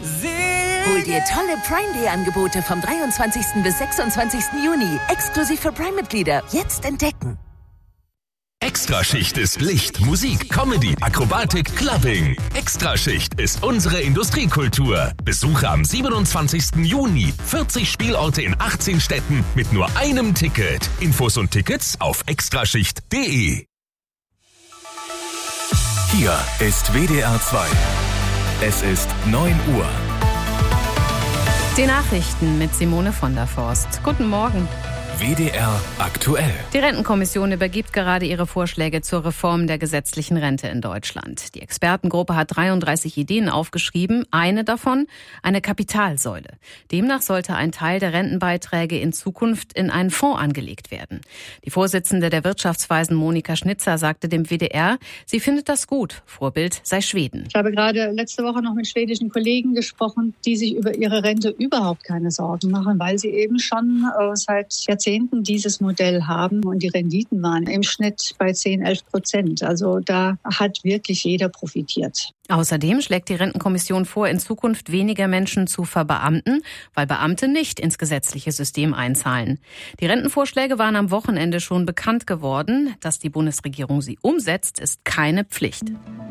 Hol dir tolle Prime Day Angebote vom 23. bis 26. Juni. Exklusiv für Prime-Mitglieder. Jetzt entdecken. Extraschicht ist Licht, Musik, Comedy, Akrobatik, Clubbing. Extraschicht ist unsere Industriekultur. Besuche am 27. Juni 40 Spielorte in 18 Städten mit nur einem Ticket. Infos und Tickets auf extraschicht.de. Hier ist WDR 2. Es ist 9 Uhr. Die Nachrichten mit Simone von der Forst. Guten Morgen. WDR aktuell. Die Rentenkommission übergibt gerade ihre Vorschläge zur Reform der gesetzlichen Rente in Deutschland. Die Expertengruppe hat 33 Ideen aufgeschrieben. Eine davon, eine Kapitalsäule. Demnach sollte ein Teil der Rentenbeiträge in Zukunft in einen Fonds angelegt werden. Die Vorsitzende der Wirtschaftsweisen Monika Schnitzer sagte dem WDR, sie findet das gut. Vorbild sei Schweden. Ich habe gerade letzte Woche noch mit schwedischen Kollegen gesprochen, die sich über ihre Rente überhaupt keine Sorgen machen, weil sie eben schon seit Jahrzehnten dieses Modell haben und die Renditen waren im Schnitt bei 10-11%. Also da hat wirklich jeder profitiert. Außerdem schlägt die Rentenkommission vor, in Zukunft weniger Menschen zu verbeamten, weil Beamte nicht ins gesetzliche System einzahlen. Die Rentenvorschläge waren am Wochenende schon bekannt geworden. Dass die Bundesregierung sie umsetzt, ist keine Pflicht.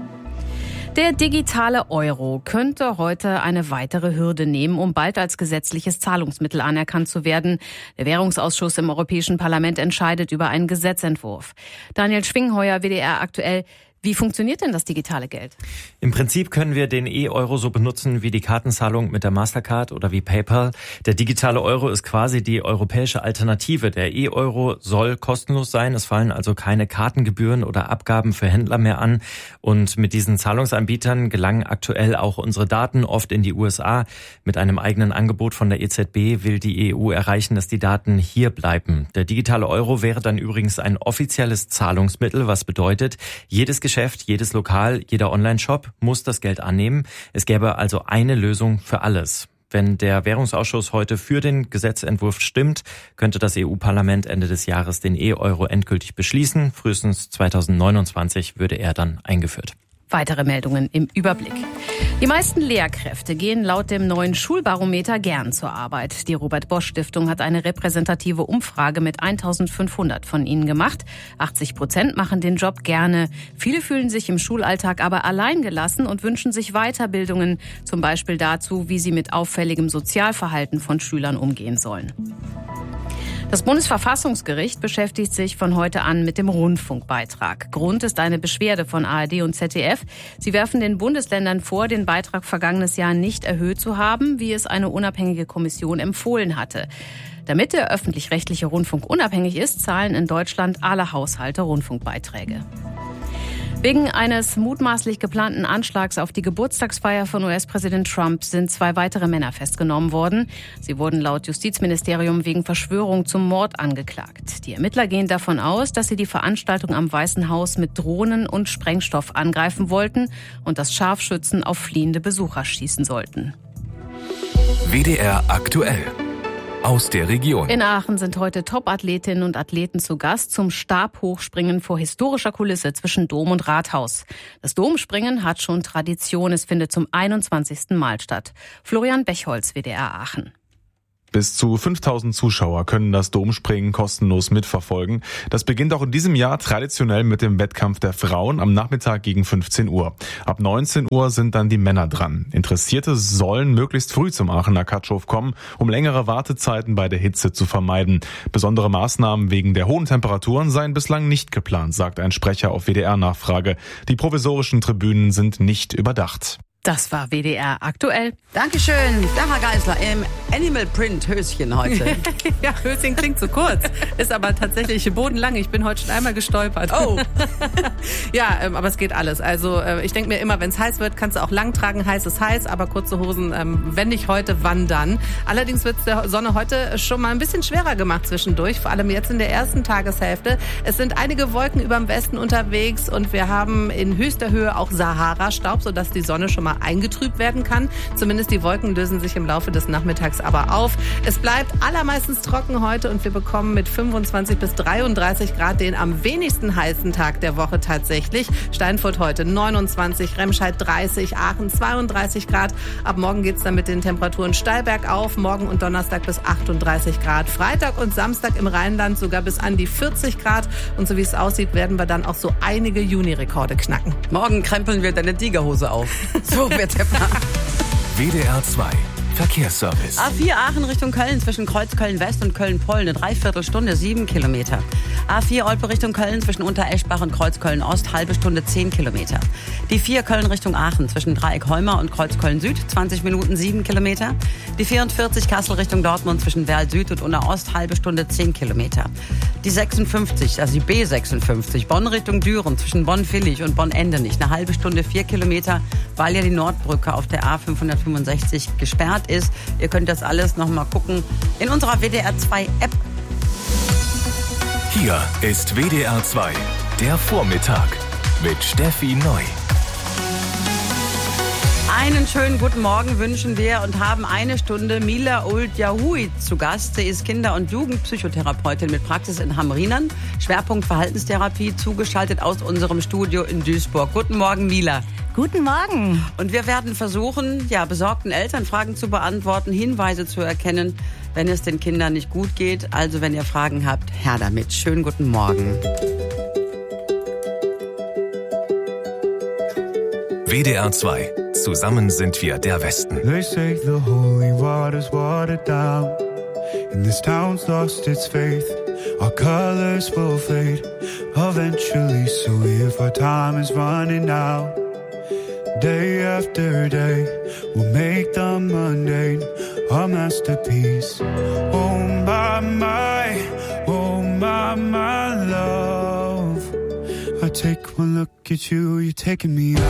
Der digitale Euro könnte heute eine weitere Hürde nehmen, um bald als gesetzliches Zahlungsmittel anerkannt zu werden. Der Währungsausschuss im Europäischen Parlament entscheidet über einen Gesetzentwurf. Daniel Schwingheuer, WDR aktuell. Wie funktioniert denn das digitale Geld? Im Prinzip können wir den E-Euro so benutzen wie die Kartenzahlung mit der Mastercard oder wie PayPal. Der digitale Euro ist quasi die europäische Alternative. Der E-Euro soll kostenlos sein. Es fallen also keine Kartengebühren oder Abgaben für Händler mehr an. Und mit diesen Zahlungsanbietern gelangen aktuell auch unsere Daten oft in die USA. Mit einem eigenen Angebot von der EZB will die EU erreichen, dass die Daten hier bleiben. Der digitale Euro wäre dann übrigens ein offizielles Zahlungsmittel, was bedeutet, jedes Geschäft, jedes Lokal, jeder Online-Shop muss das Geld annehmen. Es gäbe also eine Lösung für alles. Wenn der Währungsausschuss heute für den Gesetzentwurf stimmt, könnte das EU-Parlament Ende des Jahres den E-Euro endgültig beschließen. Frühestens 2029 würde er dann eingeführt. Weitere Meldungen im Überblick. Die meisten Lehrkräfte gehen laut dem neuen Schulbarometer gern zur Arbeit. Die Robert-Bosch-Stiftung hat eine repräsentative Umfrage mit 1500 von ihnen gemacht. 80% machen den Job gerne. Viele fühlen sich im Schulalltag aber alleingelassen und wünschen sich Weiterbildungen, zum Beispiel dazu, wie sie mit auffälligem Sozialverhalten von Schülern umgehen sollen. Das Bundesverfassungsgericht beschäftigt sich von heute an mit dem Rundfunkbeitrag. Grund ist eine Beschwerde von ARD und ZDF. Sie werfen den Bundesländern vor, den Beitrag vergangenes Jahr nicht erhöht zu haben, wie es eine unabhängige Kommission empfohlen hatte. Damit der öffentlich-rechtliche Rundfunk unabhängig ist, zahlen in Deutschland alle Haushalte Rundfunkbeiträge. Wegen eines mutmaßlich geplanten Anschlags auf die Geburtstagsfeier von US-Präsident Trump sind 2 weitere Männer festgenommen worden. Sie wurden laut Justizministerium wegen Verschwörung zum Mord angeklagt. Die Ermittler gehen davon aus, dass sie die Veranstaltung am Weißen Haus mit Drohnen und Sprengstoff angreifen wollten und dass Scharfschützen auf fliehende Besucher schießen sollten. WDR aktuell. Aus der Region. In Aachen sind heute Top-Athletinnen und Athleten zu Gast zum Stabhochspringen vor historischer Kulisse zwischen Dom und Rathaus. Das Domspringen hat schon Tradition. Es findet zum 21. Mal statt. Florian Bechholz, WDR Aachen. Bis zu 5000 Zuschauer können das Domspringen kostenlos mitverfolgen. Das beginnt auch in diesem Jahr traditionell mit dem Wettkampf der Frauen am Nachmittag gegen 15 Uhr. Ab 19 Uhr sind dann die Männer dran. Interessierte sollen möglichst früh zum Aachener Katschow kommen, um längere Wartezeiten bei der Hitze zu vermeiden. Besondere Maßnahmen wegen der hohen Temperaturen seien bislang nicht geplant, sagt ein Sprecher auf WDR-Nachfrage. Die provisorischen Tribünen sind nicht überdacht. Das war WDR aktuell. Dankeschön, Sarah Geisler im Animal Print Höschen heute. Ja, Höschen klingt zu kurz, ist aber tatsächlich bodenlang. Ich bin heute schon einmal gestolpert. Oh. Ja, aber es geht alles. Also ich denke mir immer, wenn es heiß wird, kannst du auch lang tragen. Heiß ist heiß, aber kurze Hosen, wenn nicht heute, wann dann? Allerdings wird es der Sonne heute schon mal ein bisschen schwerer gemacht zwischendurch, vor allem jetzt in der ersten Tageshälfte. Es sind einige Wolken über dem Westen unterwegs und wir haben in höchster Höhe auch Sahara-Staub, sodass die Sonne schon mal eingetrübt werden kann. Zumindest die Wolken lösen sich im Laufe des Nachmittags allerdings aber auf. Es bleibt allermeistens trocken heute und wir bekommen mit 25 bis 33 Grad den am wenigsten heißen Tag der Woche tatsächlich. Steinfurt heute 29, Remscheid 30, Aachen 32 Grad. Ab morgen geht's dann mit den Temperaturen steil bergauf. Morgen und Donnerstag bis 38 Grad. Freitag und Samstag im Rheinland sogar bis an die 40 Grad. Und so wie es aussieht, werden wir dann auch so einige Juni-Rekorde knacken. Morgen krempeln wir deine Tigerhose auf. So wird der Plan. WDR 2 Verkehrsservice. A4 Aachen Richtung Köln zwischen Kreuz Köln-West und Köln-Poll eine Dreiviertelstunde, 7 Kilometer. A4 Olpe Richtung Köln zwischen Untereschbach und Kreuz Köln-Ost, halbe Stunde, 10 Kilometer. Die 4 Köln Richtung Aachen zwischen Dreieck Holmer und Kreuz Köln-Süd, 20 Minuten, 7 Kilometer. Die 44 Kassel Richtung Dortmund zwischen Werl Süd und Unna Ost, halbe Stunde, 10 Kilometer. Die 56, also die B56, Bonn Richtung Düren zwischen Bonn-Villig und Bonn-Endenich, eine halbe Stunde, 4 Kilometer, weil ja die Nordbrücke auf der A565 gesperrt ist. Ihr könnt das alles noch mal gucken in unserer WDR 2 App. Hier ist WDR 2, der Vormittag mit Steffi Neu. Einen schönen guten Morgen wünschen wir und haben eine Stunde Mila Old-Yahui zu Gast. Sie ist Kinder- und Jugendpsychotherapeutin mit Praxis in Hamrinern, Schwerpunkt Verhaltenstherapie, zugeschaltet aus unserem Studio in Duisburg. Guten Morgen, Mila. Guten Morgen. Und wir werden versuchen, besorgten Eltern Fragen zu beantworten, Hinweise zu erkennen, wenn es den Kindern nicht gut geht. Also wenn ihr Fragen habt, her damit. Schönen guten Morgen. WDR 2. Zusammen sind wir der Westen. They say the holy water's watered down, and this town's lost its faith. Our colors will fade eventually, so if our time is running out, day after day, we'll make the mundane our masterpiece. Oh my love, I take one look at you, you're taking me out.